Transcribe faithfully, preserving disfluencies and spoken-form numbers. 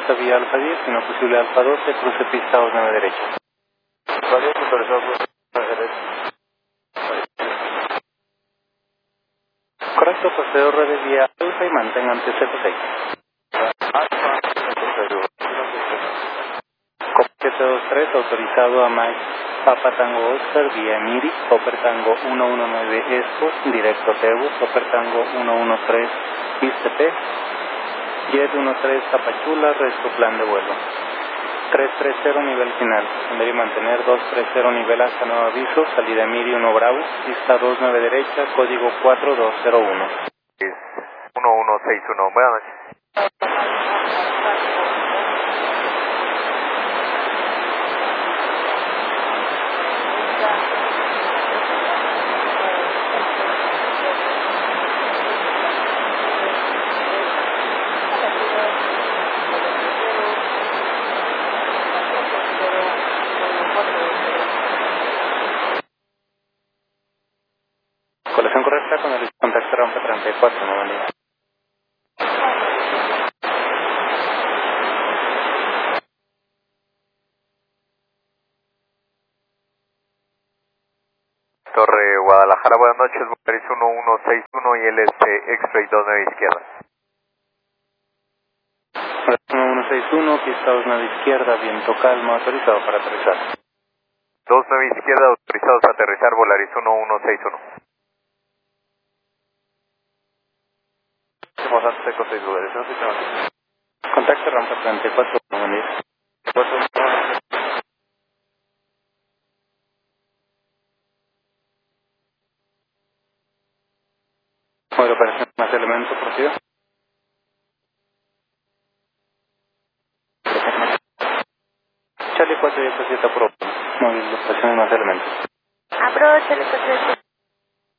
pista vía Alfa diez, sino posible Alfa doce, cruce pista dos nueve derecha. Vale, autorizado por derecha. Correcto, procedor de vía Alfa y mantenga ante Z seis. Alfa, siete dos tres, autorizado a Mike Papa Tango Oscar vía Miri, Hopper Tango uno uno nueve Esco, directo Tebus, Hopper Tango uno uno tres I C P, Jet uno tres Tapachula, resto plan de vuelo. tres tres cero nivel final, debe mantener dos tres cero nivel hasta nuevo aviso, salida Miri uno Bravo, pista dos nueve derecha, código cuatro dos cero uno. uno uno seis uno, buenas noches. Colación correcta con el contacto rampa treinta y cuatro, no vale. Torre Guadalajara, buenas noches, Volaris uno uno seis uno y L S X-Ray dos nueve izquierda. uno uno seis uno, pista dos nueve izquierda, viento calmo, autorizado para aterrizar. dos nueve izquierda, autorizados a aterrizar, Volaris uno uno seis uno. Somos antes con seis lugares, ¿no? Contacto rampa treinta y cuatro, no vale. Modo de operación más elemento, por favor. Charlie cuatro diecisiete, apuro. Móvil de operación más elementos. Apro, Charlie cuatro diecisiete.